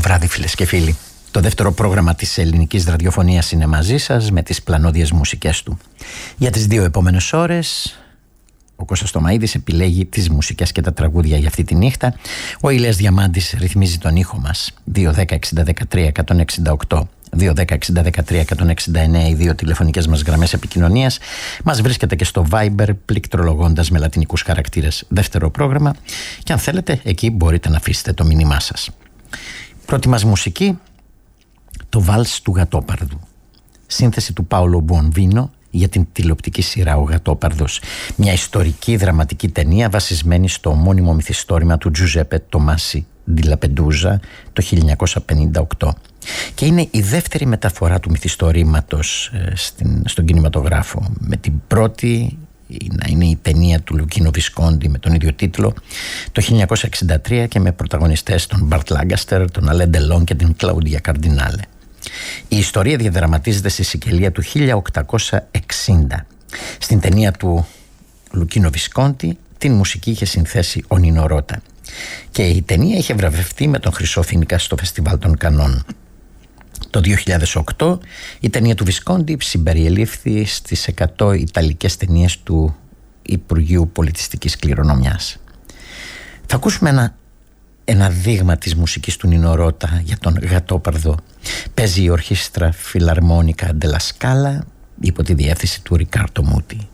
βράδυ, φίλες και φίλοι. Το δεύτερο πρόγραμμα της ελληνικής ραδιοφωνίας είναι μαζί σας με τις πλανόδιες μουσικές του. Για τις 2 επόμενες ώρες ο Κώστας Τωμαΐδης επιλέγει τις μουσικές και τα τραγούδια για αυτή τη νύχτα. Ο Ηλίας Διαμάντης ρυθμίζει τον ήχο μας. 2-10-60-13-168 2-10-60-13-169 οι 2 τηλεφωνικές μας γραμμές επικοινωνίας. Μας βρίσκεται και στο Viber πληκτρολογώντας με λατινικούς χαρακτήρες δεύτερο πρόγραμμα, και αν θέλετε εκεί μπορείτε να αφήσετε το μήνυμά σας. Πρώτη μας μουσική, το Βάλς του Γατόπαρδου, σύνθεση του Πάολο Μπουονβίνο για την τηλεοπτική σειρά «Ο Γατόπαρδος», μια ιστορική δραματική ταινία βασισμένη στο ομώνυμο μυθιστόρημα του Τζουζέπε Τομάσι ντι Λαπεντούζα το 1958, και είναι η δεύτερη μεταφορά του μυθιστορήματος στον κινηματογράφο, με την πρώτη να είναι η ταινία του Λουκίνο Βισκόντι με τον ίδιο τίτλο το 1963 και με πρωταγωνιστές τον Μπαρτ Λάγκαστερ, τον Αλέν Ντελόν και την Κλαούντια Καρντινάλε. Η ιστορία διαδραματίζεται στη Σικελία του 1860. Στην ταινία του Λουκίνο Βισκόντι την μουσική είχε συνθέσει ο Νίνο Ρώτα, και η ταινία είχε βραβευτεί με τον Χρυσό Φοίνικα στο Φεστιβάλ των Κανών. Το 2008 η ταινία του Βισκόντι συμπεριελήφθη στις 100 ιταλικές ταινίες του Υπουργείου Πολιτιστικής Κληρονομιάς. Θα ακούσουμε ένα δείγμα της μουσικής του Νίνο Ρώτα για τον Γατόπαρδο. Παίζει η Ορχήστρα Φιλαρμόνικα Ντελα Σκάλα υπό τη διεύθυνση του Ρικάρτο Μούτι.